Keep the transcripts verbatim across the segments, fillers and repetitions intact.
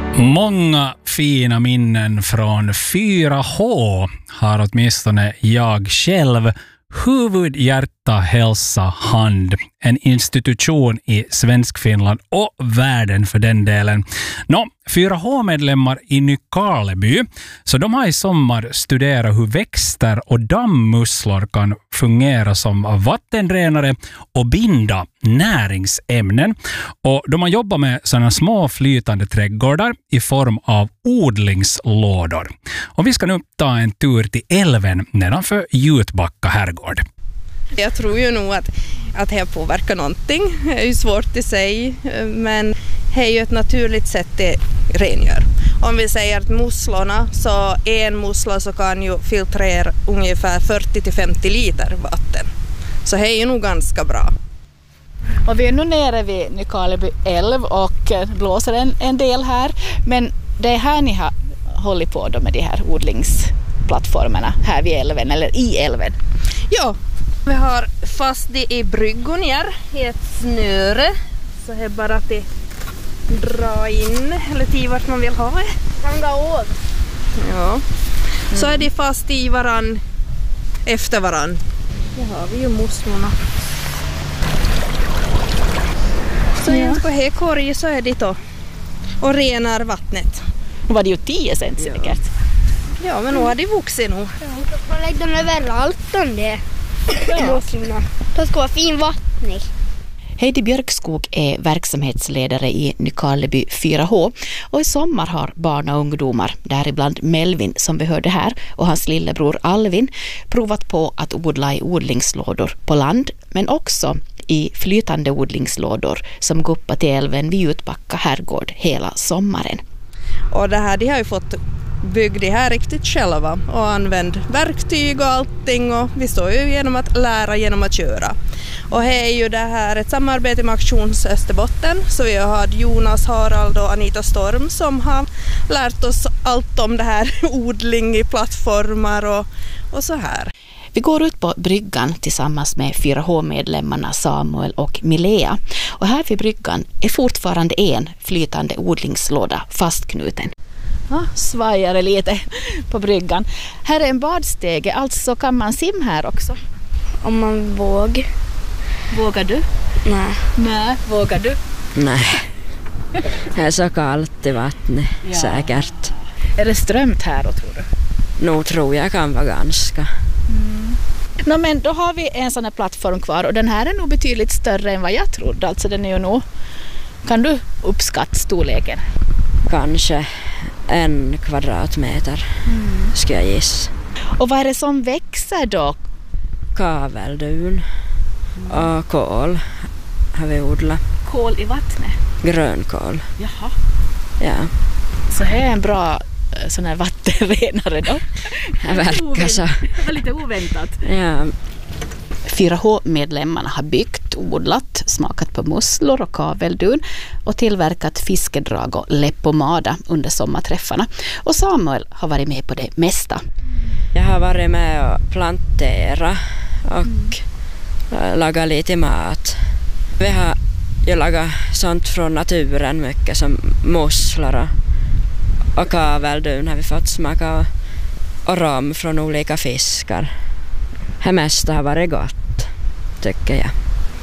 Många fina minnen från fyra H har åtminstone jag själv. Huvud, hjärta, hälsa, hand. En institution i Svenskfinland och världen för den delen. Nå, fyra H-medlemmar i Nykarleby, så de har i sommar studerat hur växter och dammmusslor kan fungera som vattenrenare och binda näringsämnen. Och de har jobbat med sådana små flytande trädgårdar i form av odlingslådor. Och vi ska nu ta en tur till älven nedanför Jutbacka herrgård. Jag tror ju nog att, att det här påverkar någonting. Det är ju svårt i sig, men det är ju ett naturligt sätt det rengör. Om vi säger att musslorna, så en mussla så kan ju filtrera ungefär fyrtio till femtio liter vatten. Så det är ju nog ganska bra. Och vi är nu nere vid Nykarleby älv och blåser en, en del här. Men det är här ni har hållit på då med de här odlingsplattformarna här vid älven eller i älven. Ja, vi har fast det i bryggor ner i ett snöre. Så det är bara att dra in eller till vart man vill ha det. Hanga åt. Ja. Mm. Så är det fast i varann efter varann. Det har vi ju musslorna. Så ja. På här korg så är det då och renar vattnet. Och var det ju tio centimeter? Ja. Ja, men nu har det vuxit nog. Ja, man lägger dem överallt om det. Ja. Det ska vara fin vattning. Heidi Björkskog är verksamhetsledare i Nykarleby fyra H och i sommar har barn och ungdomar, däribland Melvin som vi hörde här och hans lillebror Alvin, provat på att odla i odlingslådor på land men också i flytande odlingslådor som går upp till älven vid Jutbacka herrgård hela sommaren. Och det här, de har ju fått bygga det här riktigt själva och använd verktyg och allting, och vi står ju genom att lära genom att köra. Och här är ju det här ett samarbete med Aktions Österbotten, så vi har Jonas, Harald och Anita Storm som har lärt oss allt om det här odling i plattformar och, och så här. Vi går ut på bryggan tillsammans med fyra H-medlemmarna Samuel och Milea. Och här vid bryggan är fortfarande en flytande odlingslåda fastknuten. Ja, svajar det lite på bryggan. Här är en badstege, alltså kan man simma här också. Om man vågar. Vågar du? Nej. Nej, vågar du? Nej. Det är så kallt i vattnet, ja. Säkert. Är det strömt här då, tror du? Nog tror jag kan vara ganska. Mm. No, men då har vi en sån här plattform kvar och den här är nog betydligt större än vad jag trodde. Alltså den är ju nog, kan du uppskatta storleken? Kanske en kvadratmeter, mm. ska jag gissa. Och vad är det som växer då? Kaveldun mm. och kål har vi odlat. Kål i vattnet? Grönkål. Jaha. Ja. Så här är en bra sån här vattenrenare då? Det verkar så. Det var lite oväntat. Ja. fyra H-medlemmarna har byggt, odlat, smakat på musslor och kaveldun och tillverkat fiskedrag och leppomada under sommarträffarna. Och Samuel har varit med på det mesta. Jag har varit med och plantera och mm. lagat lite mat. Vi har ju lagat sånt från naturen mycket som musslor och, och kaveldun har vi fått smaka och, och rom från olika fiskar. Det mesta har varit gott, tycker jag.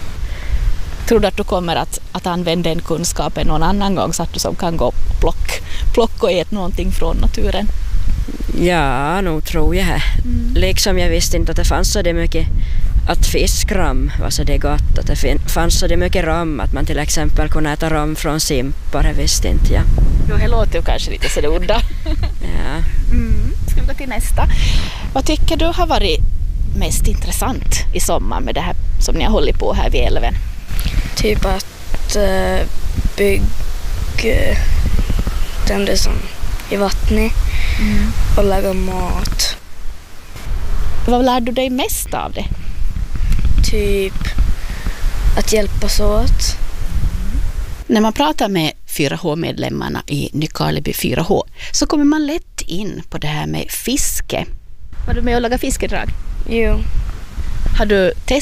Tror du att du kommer att, att använda den kunskapen någon annan gång så att du som kan gå och plock, plock och äta någonting från naturen? Ja, nog tror jag. Mm. Liksom jag visste inte att det fanns så det mycket att fiskram var så det gott. Att det fanns så det mycket rom att man till exempel kunde äta rom från simpor, det visste inte jag. Jo, det låter ju kanske lite så det udda. Ja. Mm. Ska vi gå till nästa? Vad tycker du har varit mest intressant i sommar med det här som ni har hållit på här vid älven? Typ att uh, bygga den där som i vattnet mm. och laga mat. Vad lärde du dig mest av det? Typ att hjälpas åt. När man pratar med fyra H-medlemmarna i Nykarleby fyra H så kommer man lätt in på det här med fiske. Var du med och laga fiskedrag? Jo. Har du testat